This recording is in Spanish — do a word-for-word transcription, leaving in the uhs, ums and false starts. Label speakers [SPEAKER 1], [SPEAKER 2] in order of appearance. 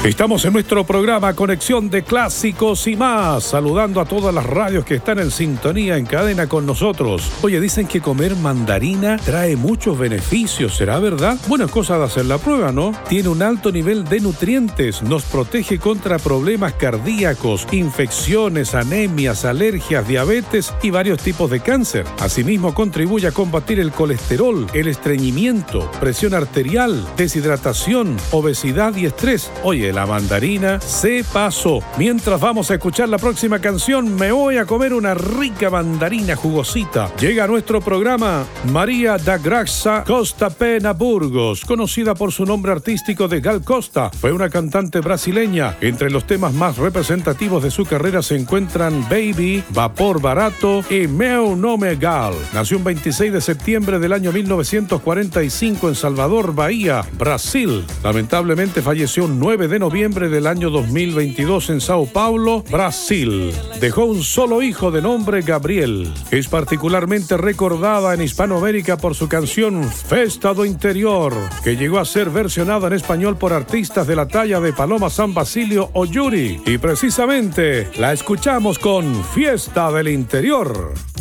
[SPEAKER 1] Estamos en nuestro programa Conexión de Clásicos y más, saludando a todas las radios que están en sintonía, en cadena con nosotros. Oye, dicen que comer mandarina trae muchos beneficios, ¿será verdad? Bueno, es cosa de hacer la prueba, ¿no? Tiene un alto nivel de nutrientes, nos protege contra problemas cardíacos, infecciones, anemias, alergias, diabetes y varios tipos de cáncer. Asimismo, contribuye a combatir el colesterol, el estreñimiento, presión arterial, deshidratación, obesidad y estrés. Oye, la mandarina se pasó. Mientras vamos a escuchar la próxima canción, me voy a comer una rica mandarina jugosita. Llega a nuestro programa María da Graça Costa Pena Burgos, conocida por su nombre artístico de Gal Costa. Fue una cantante brasileña. Entre los temas más representativos de su carrera se encuentran Baby, Vapor Barato y Meu Nome Gal. Nació un veintiséis de septiembre del año mil novecientos cuarenta y cinco en Salvador, Bahía, Brasil. Lamentablemente falleció un nueve de noviembre del año dos mil veintidós en Sao Paulo, Brasil. Dejó un solo hijo de nombre Gabriel. Es particularmente recordada en Hispanoamérica por su canción Festa do Interior, que llegó a ser versionada en español por artistas de la talla de Paloma San Basilio o Yuri. Y precisamente la escuchamos con Fiesta del Interior.